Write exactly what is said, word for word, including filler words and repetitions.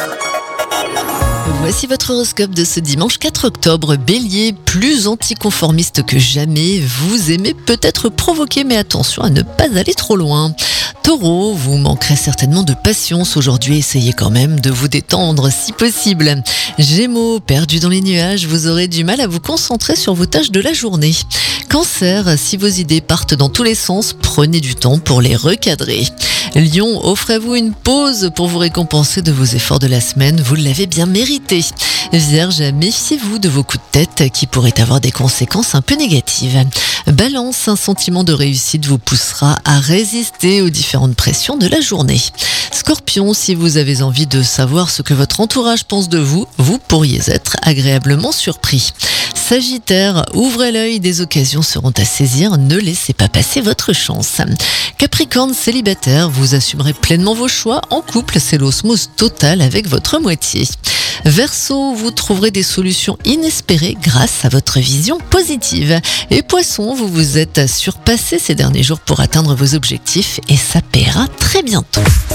Voici votre horoscope de ce dimanche quatre octobre. Bélier, plus anticonformiste que jamais, vous aimez peut-être provoquer, mais attention à ne pas aller trop loin. Taureau, vous manquerez certainement de patience aujourd'hui, essayez quand même de vous détendre si possible. Gémeaux, perdu dans les nuages, vous aurez du mal à vous concentrer sur vos tâches de la journée. Cancer, si vos idées partent dans tous les sens, prenez du temps pour les recadrer. Lion, offrez-vous une pause pour vous récompenser de vos efforts de la semaine, vous l'avez bien mérité. Vierge, méfiez-vous de vos coups de tête qui pourraient avoir des conséquences un peu négatives. Balance, un sentiment de réussite vous poussera à résister aux différentes pressions de la journée. Scorpion, si vous avez envie de savoir ce que votre entourage pense de vous, vous pourriez être agréablement surpris. Sagittaire, ouvrez l'œil, des occasions seront à saisir, ne laissez pas passer votre chance. Capricorne, célibataire, vous assumerez pleinement vos choix. En couple, c'est l'osmose totale avec votre moitié. Verseau, vous trouverez des solutions inespérées grâce à votre vision positive. Et Poisson, vous vous êtes surpassé ces derniers jours pour atteindre vos objectifs et ça paiera très bientôt.